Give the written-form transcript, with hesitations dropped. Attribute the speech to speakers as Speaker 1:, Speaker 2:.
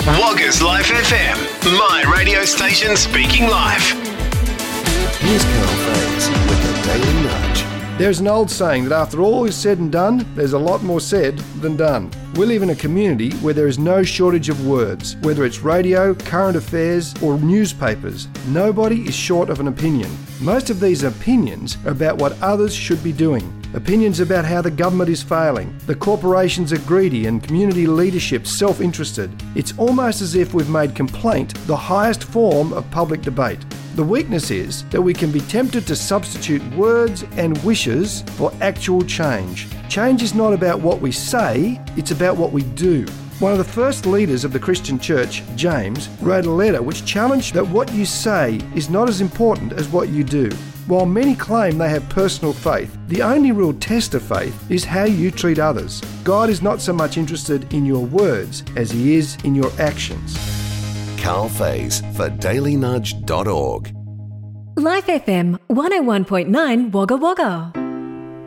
Speaker 1: Woggers Life FM, my radio station speaking live.
Speaker 2: Here's Carl Faze with the Daily Nudge.
Speaker 3: There's an old saying that after all is said and done, there's a lot more said than done. We live in a community where there is no shortage of words, whether it's radio, current affairs, or newspapers. Nobody is short of an opinion. Most of these opinions are about what others should be doing. Opinions about how the government is failing, the corporations are greedy and community leadership self-interested. It's almost as if we've made complaint the highest form of public debate. The weakness is that we can be tempted to substitute words and wishes for actual change. Change is not about what we say, it's about what we do. One of the first leaders of the Christian church, James, wrote a letter which challenged that what you say is not as important as what you do. While many claim they have personal faith, the only real test of faith is how you treat others. God is not so much interested in your words as he is in your actions.
Speaker 2: Carl Faze for dailynudge.org.
Speaker 4: Life FM 101.9 Wagga Wagga.